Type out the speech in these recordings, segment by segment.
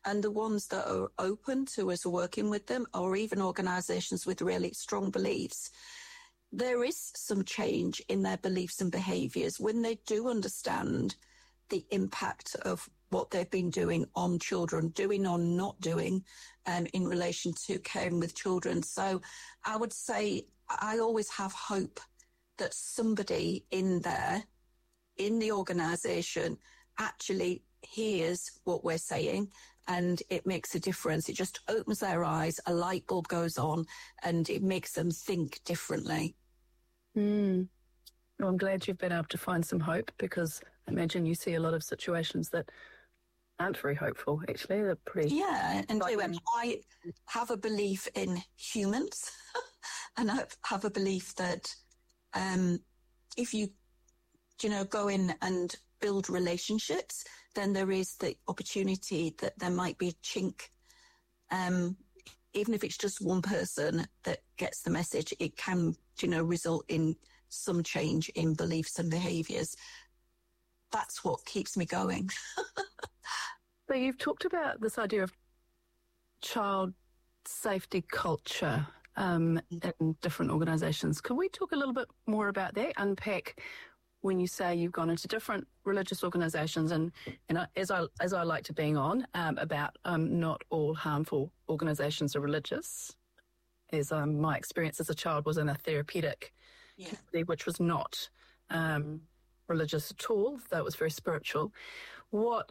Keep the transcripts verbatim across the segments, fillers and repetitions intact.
And the ones that are open to us working with them, or even organisations with really strong beliefs, there is some change in their beliefs and behaviours when they do understand the impact of what they've been doing on children, doing or not doing um, in relation to caring with children. So I would say I always have hope that somebody in there, in the organisation, actually hears what we're saying and it makes a difference. It just opens their eyes, a light bulb goes on, and it makes them think differently. Mm. Well, I'm glad you've been able to find some hope, because I imagine you see a lot of situations that aren't very hopeful, actually. They're pretty... Yeah, and do, and I have a belief in humans and I have a belief that um, if you, you know, go in and build relationships, then there is the opportunity that there might be a chink. Um, even if it's just one person that gets the message, it can, you know, result in some change in beliefs and behaviours. That's what keeps me going. So you've talked about this idea of child safety culture um, in different organisations. Can we talk a little bit more about that? Unpack when you say you've gone into different religious organisations, and, and I, as I as I like to bang on um, about um, not all harmful organisations are religious. As um, my experience as a child was in a therapeutic Yeah. community, which was not um, religious at all, though it was very spiritual. What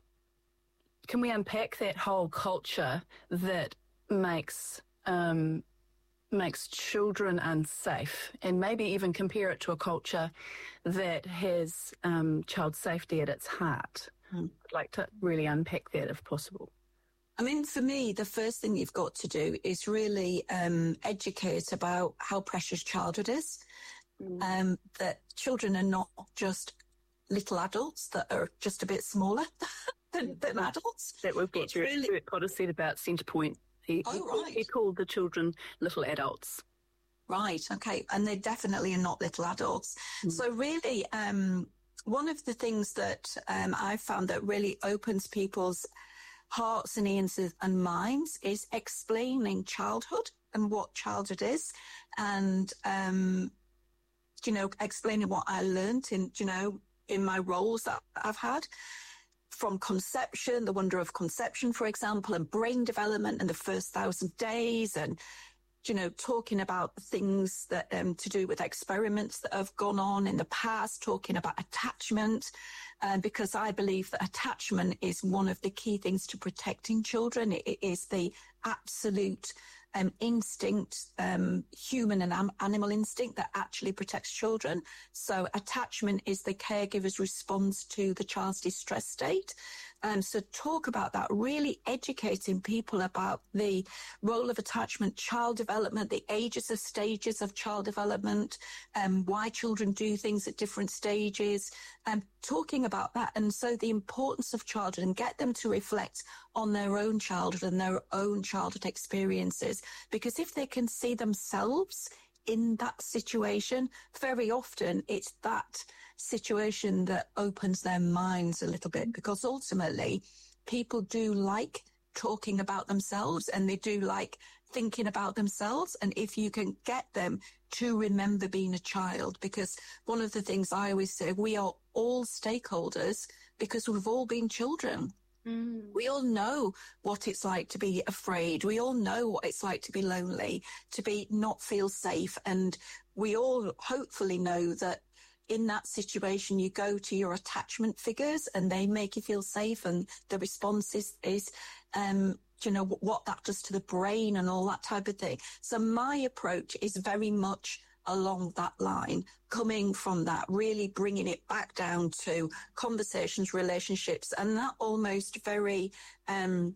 can we unpack that whole culture that makes um, makes children unsafe, and maybe even compare it to a culture that has um, child safety at its heart? Mm. I'd like to really unpack that if possible. I mean, for me, the first thing you've got to do is really um, educate about how precious childhood is, mm. um, that children are not just little adults that are just a bit smaller than, than adults. That we've got Stuart really... Potter said about Centrepoint. He, oh, right. he called the children little adults. Right, okay. And they definitely are not little adults. Mm. So really, um, one of the things that um, I've found that really opens people's hearts and ears and minds is explaining childhood and what childhood is, and, um, you know, explaining what I learned in, you know, in my roles that I've had. From conception, the wonder of conception, for example, and brain development and the first thousand days, and, you know, talking about things that um, to do with experiments that have gone on in the past, talking about attachment, um, because I believe that attachment is one of the key things to protecting children. It, it is the absolute um, instinct, um, human and am- animal instinct that actually protects children. So attachment is the caregiver's response to the child's distress state. Um, so talk about that, really educating people about the role of attachment, child development, the ages of stages of child development, um, why children do things at different stages, and um, talking about that. And so the importance of childhood, and get them to reflect on their own childhood and their own childhood experiences. Because if they can see themselves in that situation, very often it's that situation that opens their minds a little bit, because ultimately people do like talking about themselves and they do like thinking about themselves. And if you can get them to remember being a child, because one of the things I always say, we are all stakeholders because we've all been children. Mm. We all know what it's like to be afraid. We all know what it's like to be lonely, to be not feel safe. And we all hopefully know that in that situation, you go to your attachment figures and they make you feel safe. And the response is, is um, you know, what that does to the brain and all that type of thing. So my approach is very much along that line, coming from that, really bringing it back down to conversations, relationships, and that almost very um,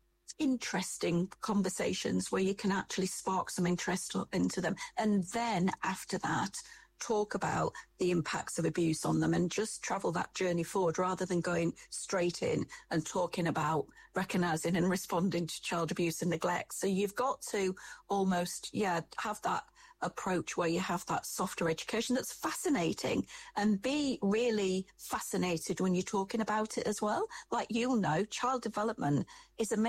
interesting conversations where you can actually spark some interest into them. And then after that, talk about the impacts of abuse on them and just travel that journey forward rather than going straight in and talking about recognising and responding to child abuse and neglect. So you've got to almost, yeah, have that approach where you have that softer education that's fascinating, and be really fascinated when you're talking about it as well. Like, you'll know, child development is amazing.